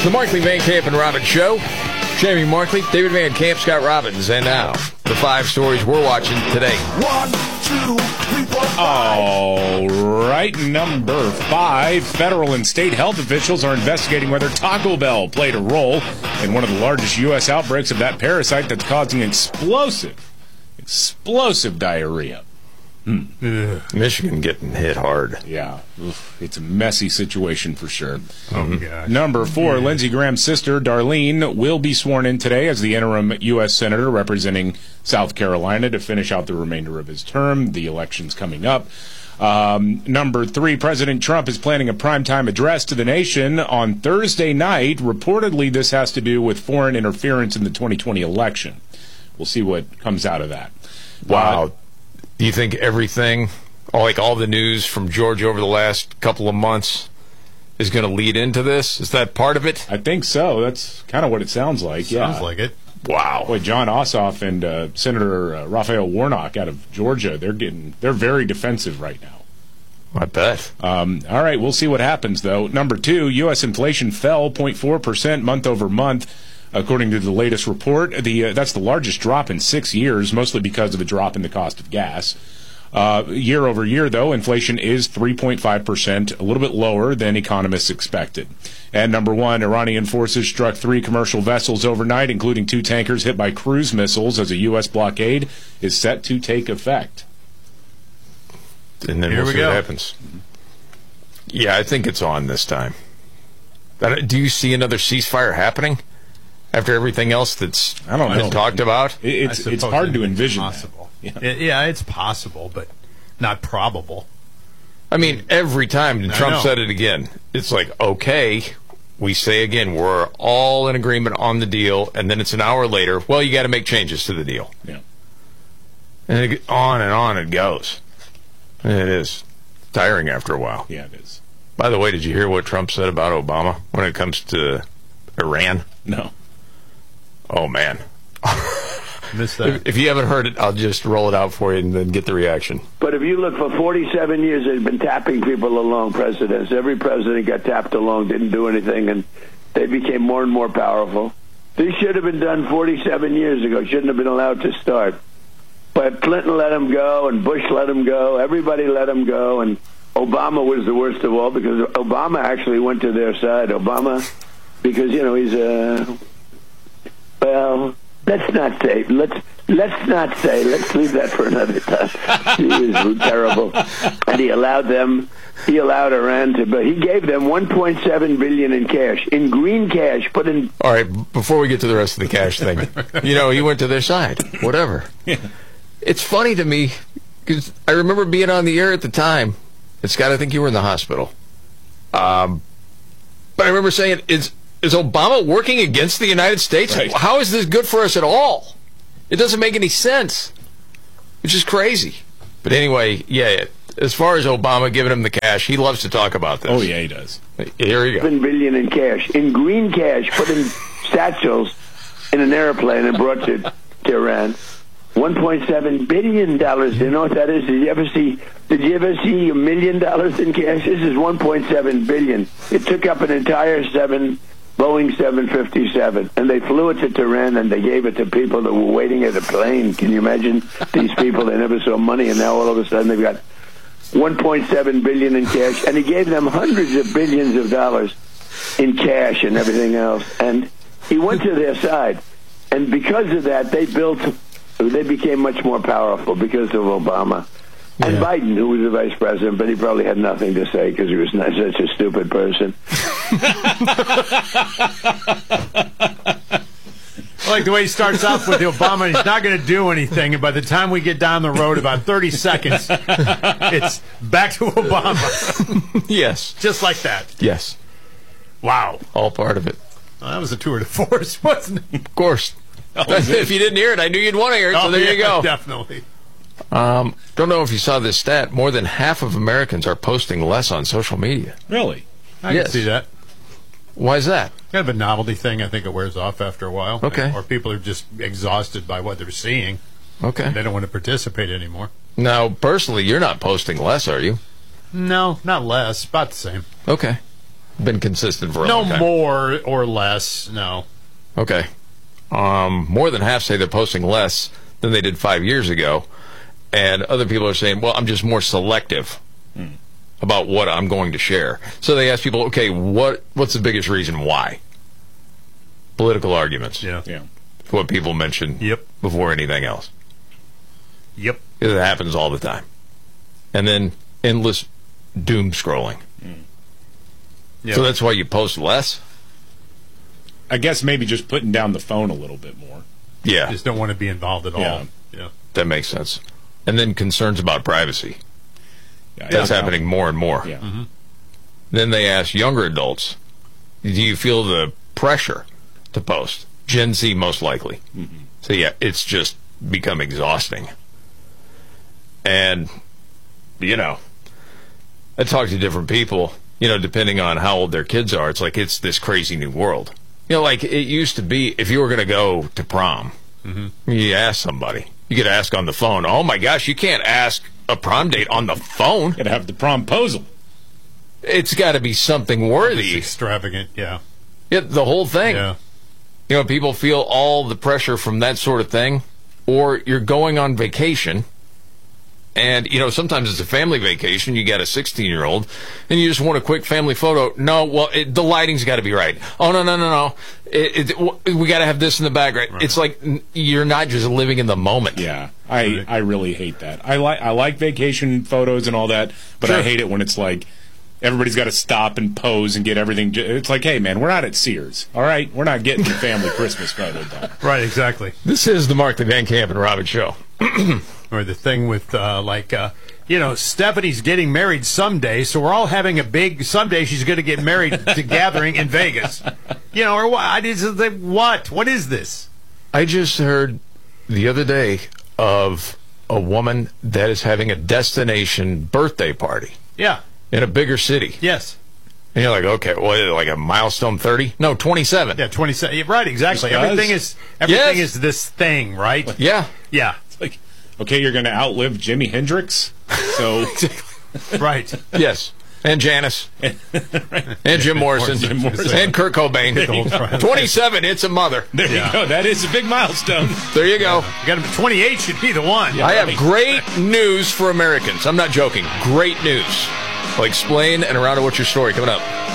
The Markley, Van Camp, and Robbins Show. Jamie Markley, David Van Camp, Scott Robbins. And now, the 5 stories we're watching today. 1, 2, 3, 4, 5. All right, number 5. Federal and state health officials are investigating whether Taco Bell played a role in one of the largest U.S. outbreaks of that parasite that's causing explosive diarrhea. Michigan getting hit hard. Yeah, it's a messy situation for sure. Oh, gosh. Number 4, Lindsey Graham's sister, Darlene, will be sworn in today as the interim U.S. Senator representing South Carolina to finish out the remainder of his term. The election's coming up. Number 3, President Trump is planning a primetime address to the nation on Thursday night. Reportedly, this has to do with foreign interference in the 2020 election. We'll see what comes out of that. Wow. Do you think everything, like all the news from Georgia over the last couple of months, is going to lead into this? Is that part of it? I think so. That's kind of what it sounds like. Sounds like it. Wow. Boy, John Ossoff and Senator Raphael Warnock out of Georgia, they're very defensive right now. I bet. All right, we'll see what happens, though. Number 2, U.S. inflation fell 0.4% month over month, according to the latest report. That's the largest drop in 6 years, mostly because of a drop in the cost of gas. Year over year, though, inflation is 3.5%, a little bit lower than economists expected. And number 1, Iranian forces struck 3 commercial vessels overnight, including 2 tankers hit by cruise missiles as a U.S. blockade is set to take effect. And then we'll see what happens. Yeah, I think it's on this time. Do you see another ceasefire happening after everything else that's been talked about? It's hard to envision. Possible. Yeah, it's possible, but not probable. I mean, every time, and Trump said it again, it's like, okay, we say again, we're all in agreement on the deal, and then it's an hour later, well, you got to make changes to the deal. Yeah. And on it goes. And it is tiring after a while. Yeah, it is. By the way, did you hear what Trump said about Obama when it comes to Iran? No. Oh, man. Missed that. If you haven't heard it, I'll just roll it out for you and then get the reaction. But if you look, for 47 years, they've been tapping people along, presidents. Every president got tapped along, didn't do anything, and they became more and more powerful. This should have been done 47 years ago. Shouldn't have been allowed to start. But Clinton let him go, and Bush let him go. Everybody let him go, and Obama was the worst of all because Obama actually went to their side. Obama, because, he's a... Well, let's not say. Let's leave that for another time. He was terrible, and he allowed Iran to. But he gave them $1.7 billion in cash, in green cash, put in. All right, before we get to the rest of the cash thing, he went to their side. Whatever. Yeah. It's funny to me because I remember being on the air at the time. And Scott, I think you were in the hospital. But I remember saying, Is Obama working against the United States? Right. How is this good for us at all? It doesn't make any sense. It's just crazy. But anyway, yeah, as far as Obama giving him the cash, he loves to talk about this. Oh, yeah, he does. Here you go. $7 billion in cash, in green cash, put in satchels in an airplane and brought to Iran. $1.7 billion. You know what that is? Did you ever see $1 million in cash? This is $1.7 billion. It took up an entire Boeing 757, and they flew it to Tehran, and they gave it to people that were waiting at a plane. Can you imagine these people? They never saw money, and now all of a sudden they've got $1.7 billion in cash, and he gave them hundreds of billions of dollars in cash and everything else, and he went to their side, and because of that, they became much more powerful because of Obama. And Biden, who was the vice president, but he probably had nothing to say because he was not such a stupid person. I like the way he starts off with Obama. He's not going to do anything, and by the time we get down the road, about 30 seconds, it's back to Obama. Yes. Just like that. Yes. Wow. All part of it. Well, that was a tour de force, wasn't it? Of course. If you didn't hear it, I knew you'd want to hear it, so there you go. Definitely. Don't know if you saw this stat. More than half of Americans are posting less on social media. Really? I can see that. Why is that? Kind of a novelty thing. I think it wears off after a while. Okay. Or people are just exhausted by what they're seeing. Okay. They don't want to participate anymore. Now, personally, you're not posting less, are you? No, not less. About the same. Okay. been consistent for a long time? No more or less, no. Okay. More than half say they're posting less than they did 5 years ago. And other people are saying, well, I'm just more selective about what I'm going to share. So they ask people, okay, what's the biggest reason why? Political arguments. Yeah. What people mention before anything else. Yep. It happens all the time. And then endless doom scrolling. Yep. So that's why you post less? I guess maybe just putting down the phone a little bit more. Yeah. Just don't want to be involved at all. Yeah. That makes sense. And then concerns about privacy. Yeah, That's happening more and more. Yeah. Mm-hmm. Then they ask younger adults, do you feel the pressure to post? Gen Z most likely. Mm-hmm. So yeah, it's just become exhausting. And, I talk to different people, depending on how old their kids are. It's like it's this crazy new world. Like it used to be, if you were going to go to prom, you ask somebody. You could ask on the phone. Oh my gosh, you can't ask a prom date on the phone. Got to have the promposal. It's got to be something worthy. It's extravagant, yeah. The whole thing. Yeah. People feel all the pressure from that sort of thing. Or you're going on vacation, and, sometimes it's a family vacation. You got a 16-year-old, and you just want a quick family photo. No, well, the lighting's got to be right. Oh, no. We got to have this in the background. Right. It's like you're not just living in the moment. Yeah, I really hate that. I like vacation photos and all that, but I hate it when it's like everybody's got to stop and pose and get everything. It's like, hey, man, we're not at Sears, all right? We're not getting the family Christmas photo done. Right, exactly. This is the Mark the Van Camp and Robin Show. Or the thing with, Stephanie's getting married someday, so we're all having a big, someday she's going to get married to gathering in Vegas. Or what? What is this? I just heard the other day of a woman that is having a destination birthday party. Yeah. In a bigger city. Yes. And you're like, okay, well, like a milestone 30? No, 27. Yeah, 27. Right, exactly. Everything is this thing, right? Yeah. Yeah. It's like, okay, you're going to outlive Jimi Hendrix, so right. Yes. And Janis. And Jim Morrison. And Kurt Cobain. 27, it's a mother. There you go. That is a big milestone. There you go. You got 28 should be the one. I have great news for Americans. I'm not joking. Great news. I'll explain and around to what's your story coming up.